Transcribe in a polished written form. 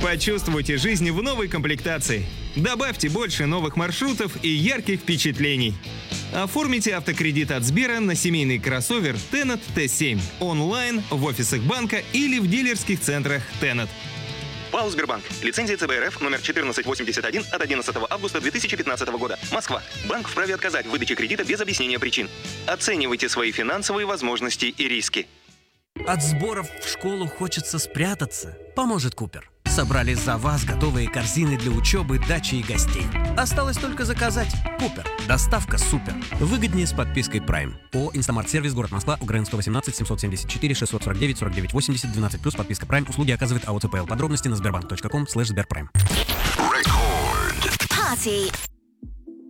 Почувствуйте жизнь в новой комплектации. Добавьте больше новых маршрутов и ярких впечатлений. Оформите автокредит от Сбера на семейный кроссовер Tennet T7 онлайн, в офисах банка или в дилерских центрах Tennet. ПАО «Сбербанк». Лицензия ЦБ РФ номер 1481 от 11 августа 2015 года. Москва. Банк вправе отказать в выдаче кредита без объяснения причин. Оценивайте свои финансовые возможности и риски. От сборов в школу хочется спрятаться. Поможет Купер. Собрали за вас готовые корзины для учебы, дачи и гостей. Осталось только заказать. Купер. Доставка супер. Выгоднее с подпиской Prime. ООО «Инстамарт-сервис», город Москва, УГРН 118 774 649 49 80 12+, подписка Prime. Услуги оказывает АО ЦПЛ. Подробности на sberbank.com/sberprime. Party.